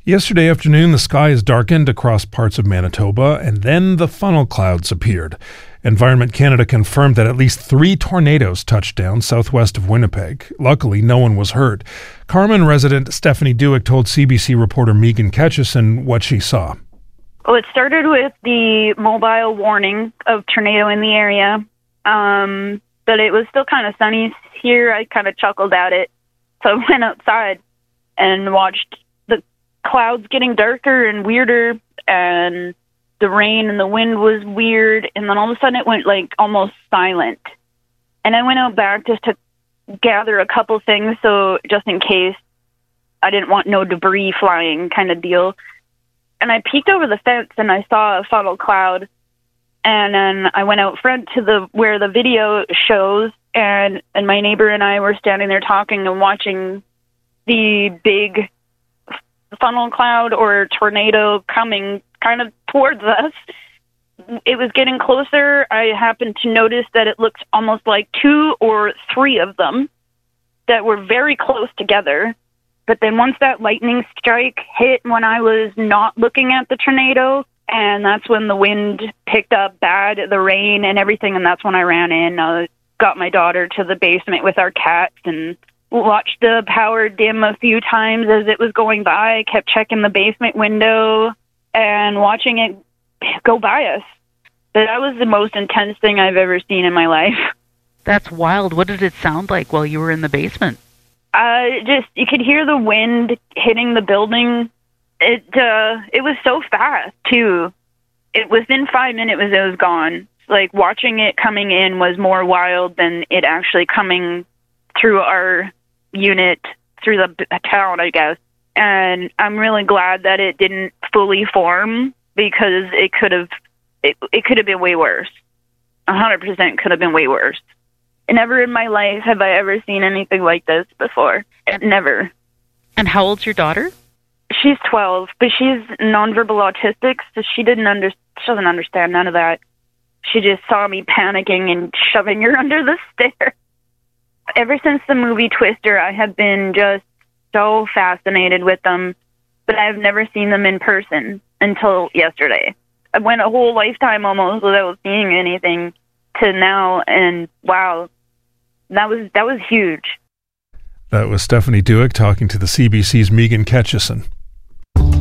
Yesterday afternoon, the skies darkened across parts of Manitoba, and then the funnel clouds appeared. Environment Canada confirmed that at least 3 tornadoes touched down southwest of Winnipeg. Luckily, no one was hurt. Carman resident Stephanie Duick told CBC reporter Megan Ketchison what she saw. Well, it started with the mobile warning of tornado in the area, but it was still kind of sunny here. I kind of chuckled at it, so I went outside and watched the clouds getting darker and weirder, and the rain and the wind was weird, and then all of a sudden it went like almost silent. And I went out back just to gather a couple things, so just in case I didn't want no debris flying kind of deal. And I peeked over the fence and I saw a funnel cloud, and then I went out front to where the video shows, and my neighbor and I were standing there talking and watching the big funnel cloud or tornado coming kind of towards us. It was getting closer. I happened to notice that it looked almost like 2 or 3 of them that were very close together. But then once that lightning strike hit when I was not looking at the tornado, and that's when the wind picked up bad, the rain and everything, and that's when I ran in, got my daughter to the basement with our cats and watched the power dim a few times as it was going by. Kept checking the basement window and watching it go by us. But that was the most intense thing I've ever seen in my life. That's wild. What did it sound like while you were in the basement? You could hear the wind hitting the building. It was so fast too. Within 5 minutes it was gone. Like watching it coming in was more wild than it actually coming through our unit, through the town, I guess. And I'm really glad that it didn't fully form, because it could have been way worse. 100% could have been way worse. Never in my life have I ever seen anything like this before. Never. And how old's your daughter? She's 12, but she's nonverbal autistic, so she doesn't understand none of that. She just saw me panicking and shoving her under the stairs. Ever since the movie Twister, I have been just so fascinated with them, but I've never seen them in person until yesterday. I went a whole lifetime almost without seeing anything to now, and wow, that was huge. That was Stephanie Duick talking to the CBC's Megan Ketchison.